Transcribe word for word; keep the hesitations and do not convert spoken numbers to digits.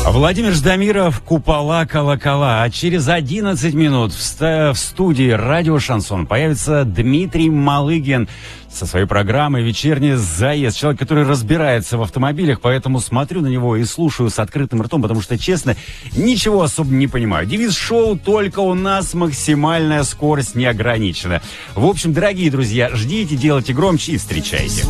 Владимир Ждамиров, «Купола, колокола». А через одиннадцать минут в, ста- в студии «Радио Шансон» появится Дмитрий Малыгин со своей программой «Вечерний заезд». Человек, который разбирается в автомобилях, поэтому смотрю на него и слушаю с открытым ртом, потому что, честно, ничего особо не понимаю. Девиз шоу: только у нас максимальная скорость не ограничена. В общем, дорогие друзья, ждите, делайте громче и встречайте.